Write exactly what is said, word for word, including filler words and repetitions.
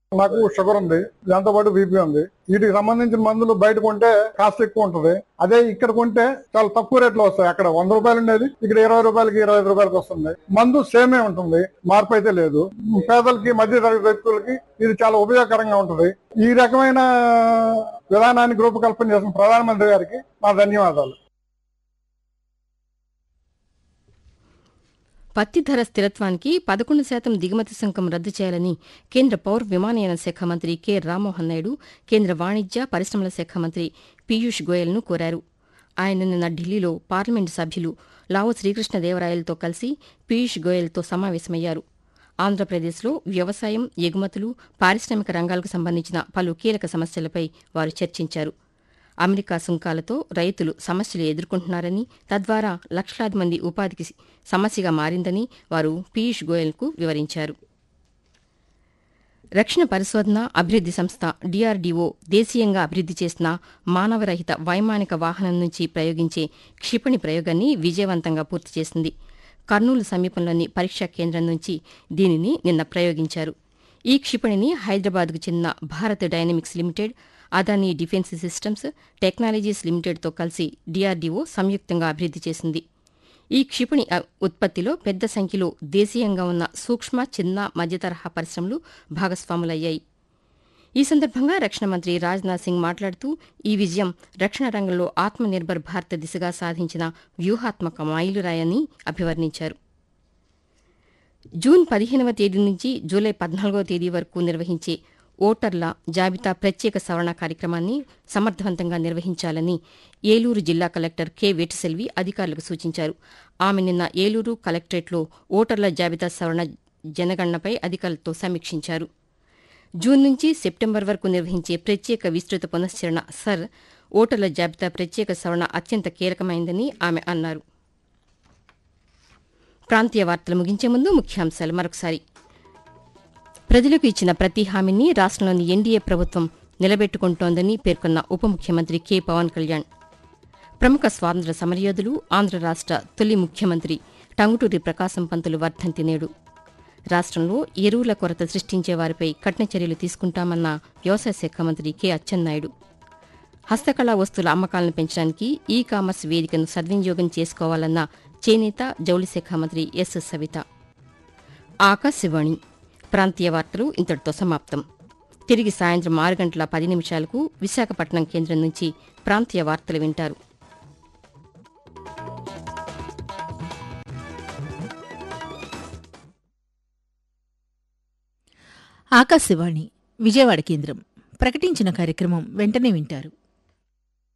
నాకు షుగర్ ఉంది, దాంతో పాటు బీపీ ఉంది. వీటికి సంబంధించిన మందులు బయట కొంటే కాస్ట్ ఎక్కువ ఉంటుంది. అదే ఇక్కడ కొంటే చాలా తక్కువ రేట్లో వస్తాయి. అక్కడ వంద రూపాయలు ఉండేది ఇక్కడ ఇరవై రూపాయలకి ఇరవై ఐదు రూపాయలకి వస్తుంది. మందు సేమే ఉంటుంది, మార్పు అయితే లేదు. పేదలకి, మధ్య తరగతి వ్యక్తులకి ఇది చాలా ఉపయోగకరంగా ఉంటుంది. ఈ రకమైన విధానానికి రూపకల్పన చేసిన ప్రధానమంత్రి గారికి నా ధన్యవాదాలు. పత్తి ధర స్థిరత్వానికి పదకొండు శాతం దిగుమతి సుంకం రద్దు చేయాలని కేంద్ర పౌర విమానయాన శాఖ మంత్రి కె రామ్మోహన్ నాయుడు కేంద్ర వాణిజ్య పరిశ్రమల శాఖ మంత్రి పీయూష్ గోయల్ను కోరారు. ఆయన నిన్న ఢిల్లీలో పార్లమెంటు సభ్యులు లావు శ్రీకృష్ణదేవరాయలతో కలిసి పీయూష్ గోయల్తో సమావేశమయ్యారు. ఆంధ్రప్రదేశ్లో వ్యవసాయం, ఎగుమతులు, పారిశ్రామిక రంగాలకు సంబంధించిన పలు కీలక సమస్యలపై వారు చర్చించారు. అమెరికా సుంకాలతో రైతులు సమస్యలు ఎదుర్కొంటున్నారని, తద్వారా లక్షలాది మంది ఉపాధికి సమస్యగా మారిందని వారు పీయూష్ గోయల్కు వివరించారు. రక్షణ పరిశోధన అభివృద్ది సంస్థ డీఆర్డీఓ దేశీయంగా అభివృద్ది చేసిన మానవరహిత వైమానిక వాహనం నుంచి ప్రయోగించే క్షిపణి ప్రయోగాన్ని విజయవంతంగా పూర్తి చేసింది. కర్నూలు సమీపంలోని పరీక్షా కేంద్రం నుంచి దీనిని నిన్న ప్రయోగించారు. ఈ క్షిపణిని హైదరాబాద్కు చెందిన Bharat dynamics limited, Adani defence systems technologies లిమిటెడ్తో కలిసి డీఆర్డీఓ సంయుక్తంగా అభివృద్ది చేసింది. ఈ క్షిపణి ఉత్పత్తిలో పెద్ద సంఖ్యలో దేశీయంగా ఉన్న సూక్ష్మ, చిన్న, మధ్యతరహా పరిశ్రమలు భాగస్వాములయ్యాయి. ఈ సందర్భంగా రక్షణ మంత్రి రాజ్నాథ్ సింగ్ మాట్లాడుతూ ఈ విజయం రక్షణ రంగంలో ఆత్మనిర్భర్ భారత్ దిశగా సాధించిన వ్యూహాత్మక మైలురాయని అభివర్ణించారు. జూన్ పదిహేనవ తేదీ నుంచి జూలై పద్నాలుగవ తేదీ వరకు నిర్వహించే ఓటర్ల జాబితా ప్రత్యేక సవరణ కార్యక్రమాన్ని సమర్థవంతంగా నిర్వహించాలని ఏలూరు జిల్లా కలెక్టర్ కె వేటిసెల్వి అధికారులకు సూచించారు. ఆమె నిన్న ఏలూరు కలెక్టరేట్లో ఓటర్ల జాబితా సవరణ జనగణనపై అధికారులతో సమీక్షించారు. జూన్ నుంచి సెప్టెంబర్ వరకు నిర్వహించే ప్రత్యేక విస్తృత పునశ్చరణ సర్ ఓటర్ల జాబితా ప్రత్యేక సవరణ అత్యంత కీలకమైందని ఆమె అన్నారు. ప్రాంతీయ వార్తలు ముగించే ముందు ముఖ్యాంశాలు మరొకసారి. ప్రజలకు ఇచ్చిన ప్రతి హామీని రాష్ట్రంలోని ఎన్డీఏ ప్రభుత్వం నిలబెట్టుకుంటోందని పేర్కొన్న ఉప ముఖ్యమంత్రి కె పవన్ కళ్యాణ్. ప్రముఖ స్వాతంత్ర్య సమరయోధులు, ఆంధ్ర రాష్ట్ర తొలి ముఖ్యమంత్రి టంగుటూరి ప్రకాశం పంతులు వర్ధంతి నేడు. రాష్ట్రంలో ఎరువుల కొరత సృష్టించే వారిపై కఠిన చర్యలు తీసుకుంటామన్న వ్యవసాయ శాఖ మంత్రి కె అచ్చెన్నాయుడు. హస్తకళా వస్తువుల అమ్మకాలను పెంచడానికి ఈ కామర్స్ వేదికను సద్వినియోగం చేసుకోవాలన్న చేనేత, జౌళి శాఖ మంత్రి ఎస్ సవిత. ఆకాశవాణి ప్రాంతీయ వార్తలు ఇంతటితో సమాప్తం. తిరిగి సాయంత్రం ఆరు గంటల పది నిమిషాలకు విశాఖపట్నం కేంద్రం నుంచి ప్రాంతీయ వార్తలు వింటారు. ఆకాశవాణి విజయవాడ కేంద్రం ప్రకటించిన కార్యక్రమం వెంటనే వింటారు.